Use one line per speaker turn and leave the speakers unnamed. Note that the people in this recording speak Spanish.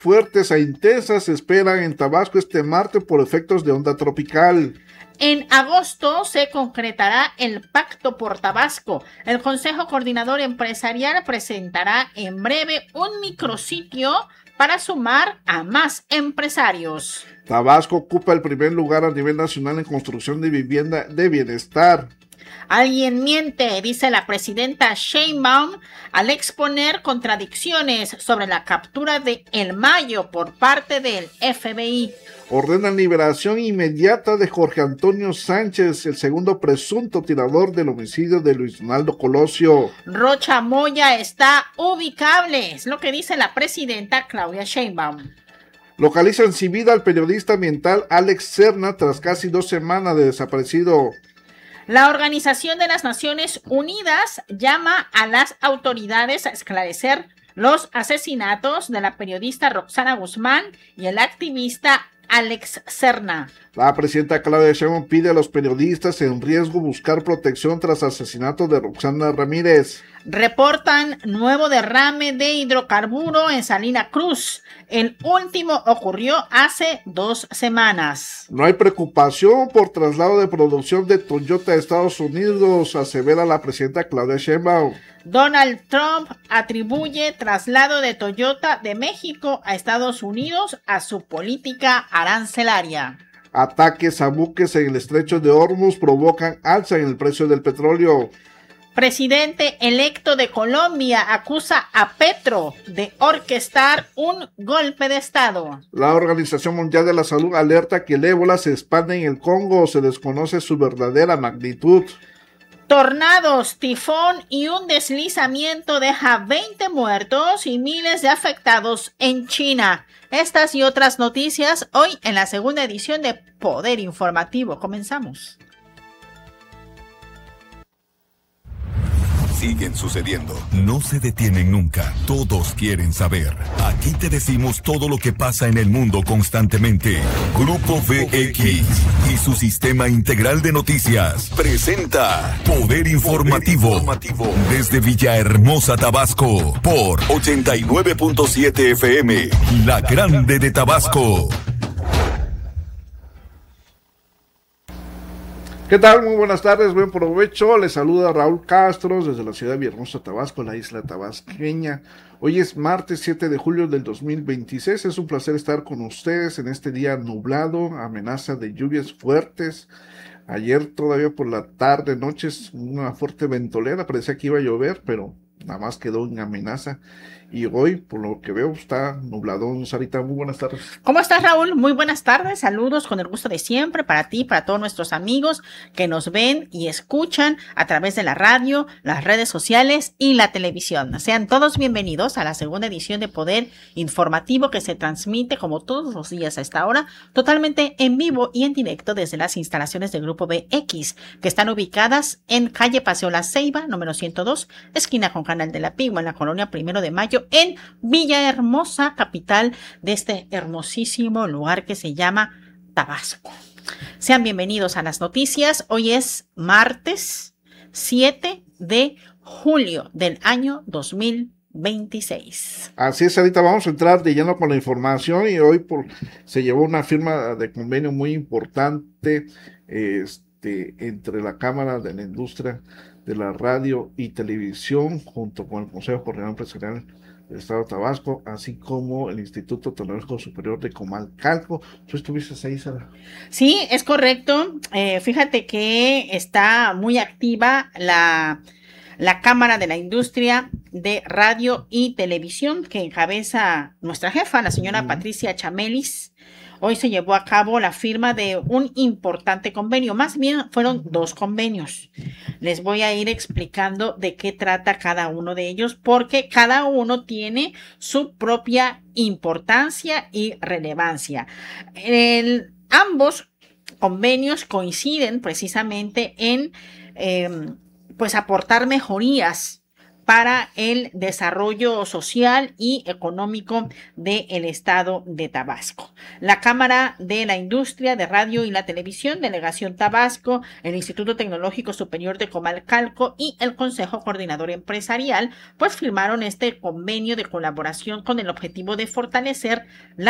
fuertes e intensas se esperan en Tabasco este martes por efectos de onda tropical.
En agosto se concretará el Pacto por Tabasco. El Consejo Coordinador Empresarial presentará en breve un micrositio para sumar a más empresarios.
Tabasco ocupa el primer lugar a nivel nacional en construcción de vivienda de bienestar.
Alguien miente, dice la presidenta Sheinbaum, al exponer contradicciones sobre la captura de El Mayo por parte del FBI.
Ordenan liberación inmediata de Jorge Antonio Sánchez, el segundo presunto tirador del homicidio de Luis Donaldo Colosio.
Rocha Moya está ubicable, es lo que dice la presidenta Claudia Sheinbaum.
Localizan sin vida al periodista ambiental Alex Serna tras casi 2 semanas de desaparecido.
La Organización de las Naciones Unidas llama a las autoridades a esclarecer los asesinatos de la periodista Roxana Guzmán y el activista Alex Serna.
La presidenta Claudia Sheinbaum pide a los periodistas en riesgo buscar protección tras asesinato de Roxana Ramírez.
Reportan nuevo derrame de hidrocarburo en Salina Cruz. El último ocurrió hace 2 semanas.
No hay preocupación por traslado de producción de Toyota a Estados Unidos, asevera la presidenta Claudia Sheinbaum.
Donald Trump atribuye traslado de Toyota de México a Estados Unidos a su política arancelaria.
Ataques a buques en el estrecho de Hormuz provocan alza en el precio del petróleo.
Presidente electo de Colombia acusa a Petro de orquestar un golpe de Estado.
La Organización Mundial de la Salud alerta que el ébola se expande en el Congo, se desconoce su verdadera magnitud.
Tornados, tifón y un deslizamiento deja 20 muertos y miles de afectados en China. Estas y otras noticias hoy en la segunda edición de Poder Informativo. Comenzamos.
Siguen sucediendo. No se detienen nunca. Todos quieren saber. Aquí te decimos todo lo que pasa en el mundo constantemente. Grupo VX y su sistema integral de noticias presenta Poder Informativo desde Villahermosa, Tabasco, por 89.7 FM, La Grande de Tabasco.
¿Qué tal? Muy buenas tardes, buen provecho. Les saluda Raúl Castro desde la ciudad de Villahermosa, Tabasco, la isla tabasqueña. Hoy es martes 7 de julio del 2026. Es un placer estar con ustedes en este día nublado, amenaza de lluvias fuertes. Ayer todavía por la tarde, noches, una fuerte ventolera, parecía que iba a llover, pero nada más quedó en amenaza. Y hoy, por lo que veo, está nubladón. Sarita, muy buenas tardes.
¿Cómo estás, Raúl? Muy buenas tardes, saludos con el gusto de siempre para ti, para todos nuestros amigos que nos ven y escuchan a través de la radio, las redes sociales y la televisión. Sean todos bienvenidos a la segunda edición de Poder Informativo que se transmite como todos los días a esta hora, totalmente en vivo y en directo desde las instalaciones del Grupo VX, que están ubicadas en calle Paseo La Ceiba, número 102, esquina con Canal de la Pigua, en la colonia 1 de Mayo, en Villahermosa, capital de este hermosísimo lugar que se llama Tabasco. Sean bienvenidos a las noticias. Hoy es martes 7 de julio del año 2026.
Así es, ahorita vamos a entrar de lleno con la información y hoy se llevó una firma de convenio muy importante entre la Cámara de la Industria de la Radio y Televisión junto con el Consejo Coordinador Empresarial del Estado de Tabasco, así como el Instituto Tecnológico Superior de Comalcalco. ¿Tú estuviste ahí, Sara?
Sí, es correcto. Fíjate que está muy activa la Cámara de la Industria de Radio y Televisión que encabeza nuestra jefa, la señora Patricia Chamelis. Hoy se llevó a cabo la firma de un importante convenio, más bien fueron 2 convenios. Les voy a ir explicando de qué trata cada uno de ellos, porque cada uno tiene su propia importancia y relevancia. Ambos convenios coinciden precisamente en pues aportar mejorías para el desarrollo social y económico del estado de Tabasco. La Cámara de la Industria de Radio y la Televisión, Delegación Tabasco, el Instituto Tecnológico Superior de Comalcalco y el Consejo Coordinador Empresarial, pues firmaron este convenio de colaboración con el objetivo de fortalecer la